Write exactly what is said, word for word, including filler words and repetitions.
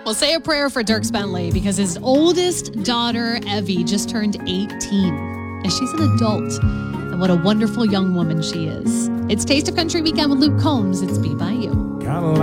Well, say a prayer for Dierks Bentley because his oldest daughter, Evie, just turned eighteen. And she's an adult. And what a wonderful young woman she is. It's Taste of Country Weekend with Luke Combs. It's Be By You.